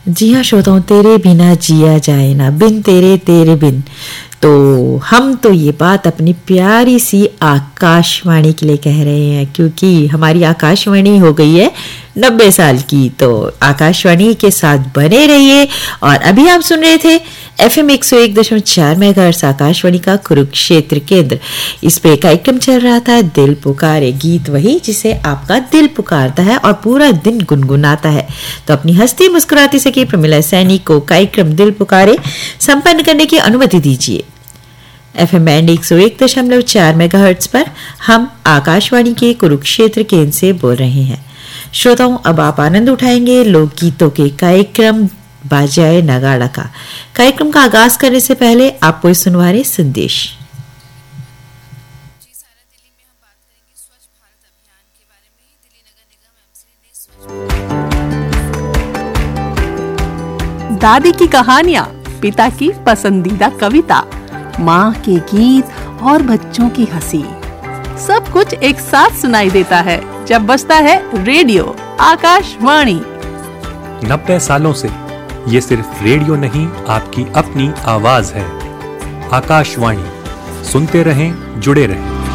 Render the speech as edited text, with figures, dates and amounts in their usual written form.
जी हाँ श्रोताओं, तेरे बिना जिया जाए ना, बिन तेरे तेरे बिन। तो हम तो ये बात अपनी प्यारी सी आकाशवाणी के लिए कह रहे हैं, क्योंकि हमारी आकाशवाणी हो गई है 90 साल की। तो आकाशवाणी के साथ बने रहिए। और अभी आप सुन रहे थे FM 101.4 मेगाहर्ट्ज़ आकाशवाणी का कुरुक्षेत्र केंद्र। इस पे कार्यक्रम चल रहा था दिल पुकारे, गीत वही जिसे आपका दिल पुकारता है और पूरा दिन गुनगुनाता है। तो अपनी हंसती मुस्कुराती सखी प्रमिला सैनी को कार्यक्रम दिल पुकारे संपन्न करने की अनुमति दीजिए। FM बैंड 101.4 मेगाहर्ट्ज़ पर हम आकाशवाणी के कुरुक्षेत्र केंद्र से बोल रहे हैं। श्रोताओं, अब आप आनंद उठाएंगे लोकगीतों के कार्यक्रम बाजाए नगाड़ा का। कार्यक्रम का आगाज करने से पहले आपको इस सुनवारे संदेश। दादी की कहानियां, पिता की पसंदीदा कविता, माँ के गीत और बच्चों की हंसी, सब कुछ एक साथ सुनाई देता है जब बजता है रेडियो आकाशवाणी। 90 सालों से ये सिर्फ रेडियो नहीं, आपकी अपनी आवाज है। आकाशवाणी, सुनते रहें, जुड़े रहें।